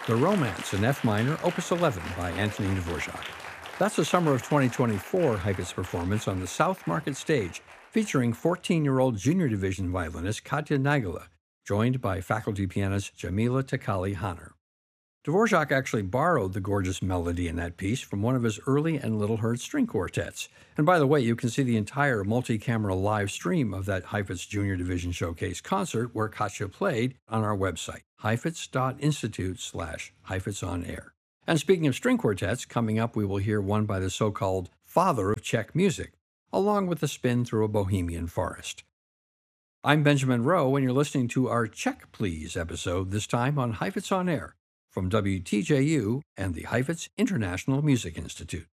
The Romance in F minor, Opus 11 by Antonin Dvorak. That's a summer of 2024 Heifetz performance on the South Market stage, featuring 14-year-old junior division violinist Katya Nagala, joined by faculty pianist Jamila Takali Hanner. Dvorak actually borrowed the gorgeous melody in that piece from one of his early and little-heard string quartets. And by the way, you can see the entire multi-camera live stream of that Heifetz Junior Division Showcase concert where Katya played on our website, heifetz.institute/HeifetzOnAir. And speaking of string quartets, coming up we will hear one by the so-called father of Czech music, along with a spin through a Bohemian forest. I'm Benjamin Rowe, and you're listening to our Czech Please episode, this time on Heifetz on Air, from WTJU and the Heifetz International Music Institute.